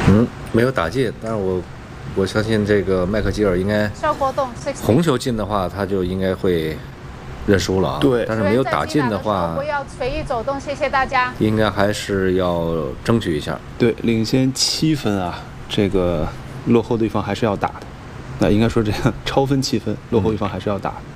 没有打进，但是我相信这个麦克吉尔应该效果动红球进的话，他就应该会认输了啊。 对， 但是没有打进的话， 不要随意走动，谢谢大家。 应该还是要争取一下。 对，领先7分啊，这个落后的一方还是要打的。那应该说这样，超分7分，落后一方还是要打的。